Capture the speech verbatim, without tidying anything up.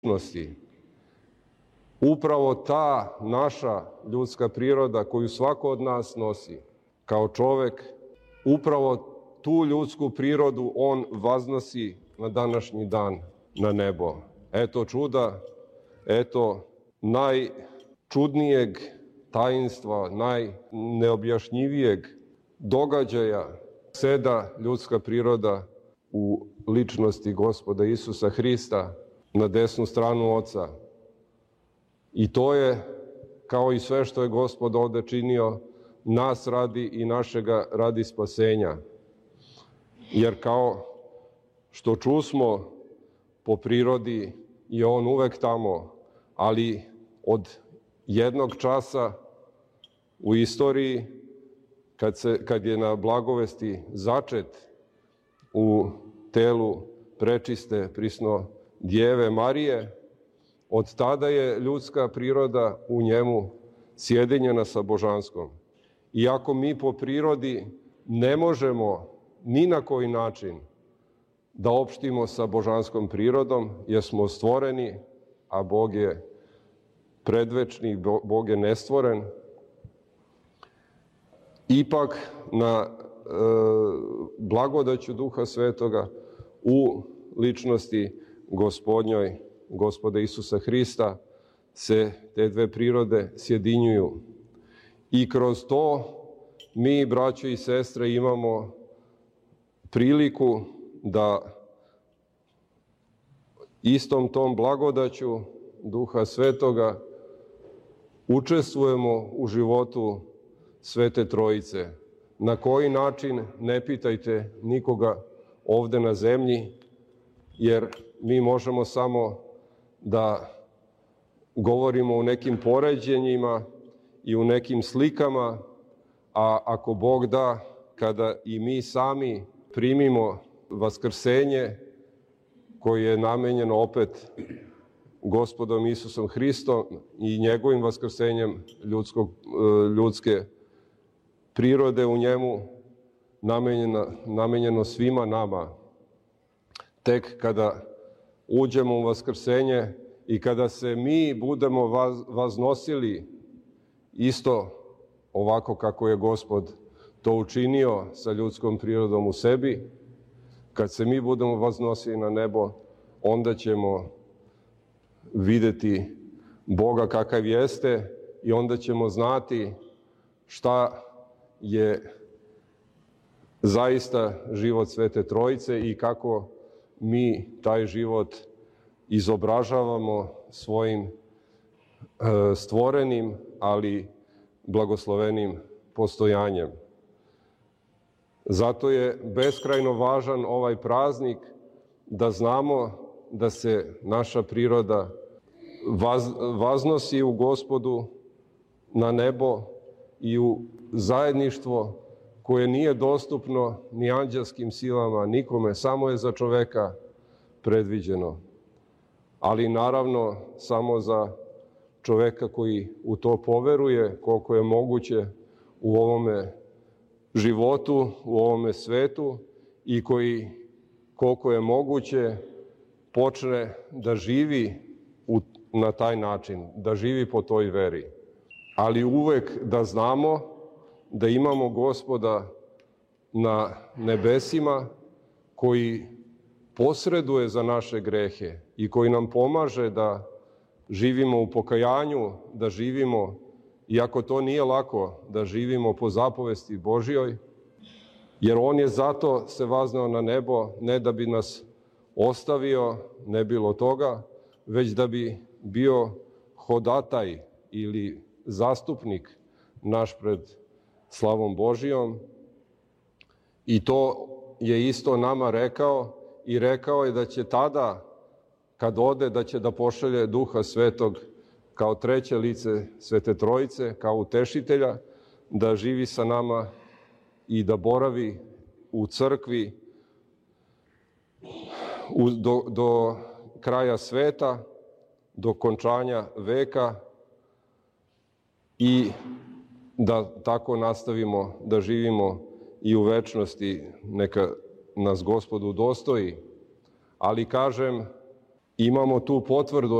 ličnosti. Upravo ta naša ljudska priroda koju svako od nas nosi kao čovek, upravo tu ljudsku prirodu on vaznosi na današnji dan na nebo. Eto čuda, eto najčudnijeg tajinstva, najneobjašnjivijeg događaja seda ljudska priroda u ličnosti Gospoda Isusa Hrista na desnu stranu Oca. I to je, kao i sve što je Gospod ovde činio, nas radi i našega radi spasenja. Jer kao što čusmo, po prirodi je on uvek tamo, ali od jednog časa u istoriji, kad, se, kad je na blagovesti začet u telu prečiste prisno Djeve Marije, od tada je ljudska priroda u njemu sjedinjena sa božanskom. Iako mi po prirodi ne možemo ni na koji način da opštimo sa božanskom prirodom, jer smo stvoreni, a Bog je predvečni, Bog je nestvoren, ipak na e, blagodaću Duha Svetoga u ličnosti Gospodnjoj, Gospoda Isusa Hrista, se te dve prirode sjedinjuju. I kroz to mi, braćo i sestre, imamo priliku da istom tom blagodaću Duha Svetoga učestvujemo u životu Svete Trojice. Na koji način, ne pitajte nikoga ovde na zemlji, jer mi možemo samo da govorimo u nekim poređenjima i u nekim slikama, a ako Bog da, kada i mi sami primimo vaskrsenje koje je namenjeno opet Gospodom Isusom Hristom i njegovim vaskrsenjem ljudskog, ljudske prirode u njemu, namenjeno, namenjeno svima nama. Tek kada uđemo u vaskrsenje i kada se mi budemo vaz, vaznosili isto ovako kako je Gospod to učinio sa ljudskom prirodom u sebi, kad se mi budemo vaznosili na nebo, onda ćemo videti Boga kakav jeste i onda ćemo znati šta je zaista život Svete Trojice i kako mi taj život izobražavamo svojim stvorenim, ali blagoslovenim postojanjem. Zato je beskrajno važan ovaj praznik da znamo da se naša priroda vaz, vaznosi u Gospodu na nebo i u zajedništvo koje nije dostupno ni anđelskim silama, nikome, samo je za čoveka predviđeno. Ali naravno samo za čoveka koji u to poveruje, koliko je moguće u ovome životu, u ovome svetu i koji, koliko je moguće, počne da živi u, na taj način, da živi po toj veri. Ali uvek da znamo da imamo Gospoda na nebesima koji posreduje za naše grehe i koji nam pomaže da živimo u pokajanju, da živimo, iako to nije lako, da živimo po zapovesti Božjoj, jer On je zato se vaznao na nebo, ne da bi nas ostavio, ne bilo toga, već da bi bio hodataj ili zastupnik naš pred slavom Božijom. I to je isto nama rekao i rekao je da će tada, kad ode, da će da pošalje Duha Svetog kao treće lice Svete Trojice, kao utešitelja, da živi sa nama i da boravi u crkvi u, do, do kraja sveta, do končanja veka i da tako nastavimo da živimo i u večnosti. Neka nas Gospod udostoji. Ali kažem, imamo tu potvrdu